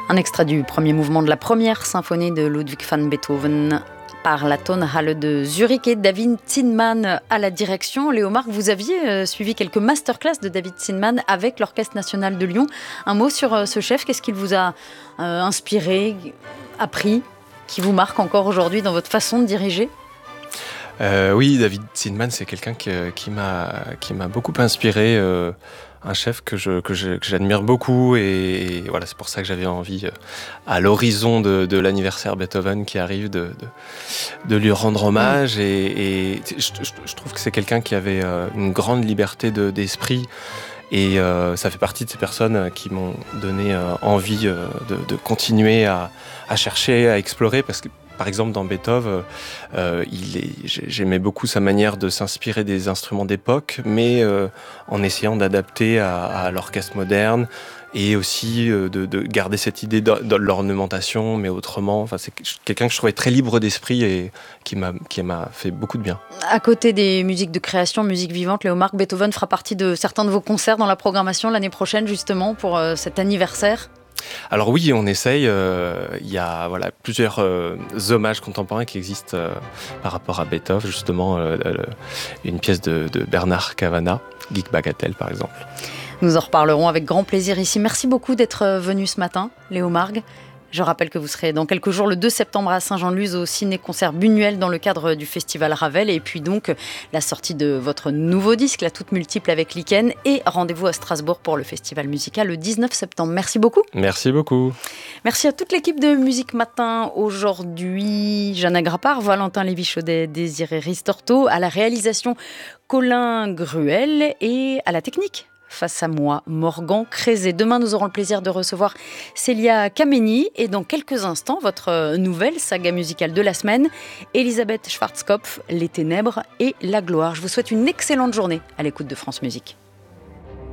Un extrait du premier mouvement de la première symphonie de Ludwig van Beethoven par la Tonhalle de Zurich et David Zinman à la direction. Léo Marc, vous aviez suivi quelques masterclass de David Zinman avec l'Orchestre National de Lyon. Un mot sur ce chef, qu'est-ce qu'il vous a inspiré, appris, qui vous marque encore aujourd'hui dans votre façon de diriger ? Oui, David Zinman, c'est quelqu'un qui m'a beaucoup inspiré, un chef que j'admire beaucoup et voilà, c'est pour ça que j'avais envie, à l'horizon de l'anniversaire Beethoven qui arrive, de lui rendre hommage et je trouve que c'est quelqu'un qui avait une grande liberté d'esprit et ça fait partie de ces personnes qui m'ont donné envie de continuer à chercher, à explorer parce que par exemple, dans Beethoven, j'aimais beaucoup sa manière de s'inspirer des instruments d'époque, mais en essayant d'adapter à l'orchestre moderne et aussi de garder cette idée de l'ornementation, mais autrement. Enfin, c'est quelqu'un que je trouvais très libre d'esprit et qui m'a fait beaucoup de bien. À côté des musiques de création, musique vivante, Léo Marc, Beethoven fera partie de certains de vos concerts dans la programmation l'année prochaine, justement, pour cet anniversaire. Alors oui, on essaye. Il y a plusieurs hommages contemporains qui existent par rapport à Beethoven, justement une pièce de Bernard Cavanagh, Geek Bagatelle par exemple. Nous en reparlerons avec grand plaisir ici. Merci beaucoup d'être venu ce matin, Léo Marc. Je rappelle que vous serez dans quelques jours, le 2 septembre à Saint-Jean-de-Luz, au ciné-concert Buñuel dans le cadre du festival Ravel. Et puis donc, la sortie de votre nouveau disque, La Toute Multiple avec Lichen. Et rendez-vous à Strasbourg pour le festival musical le 19 septembre. Merci beaucoup. Merci beaucoup. Merci à toute l'équipe de Musique Matin. Aujourd'hui, Jeanne Grappard, Valentin Lévy-Chaudet, Désiré Ristorto, à la réalisation Colin Gruel et à la technique. Face à moi, Morgan Crézé. Demain, nous aurons le plaisir de recevoir Célia Kameni et dans quelques instants, votre nouvelle saga musicale de la semaine, Elisabeth Schwarzkopf, Les Ténèbres et La Gloire. Je vous souhaite une excellente journée à l'écoute de France Musique.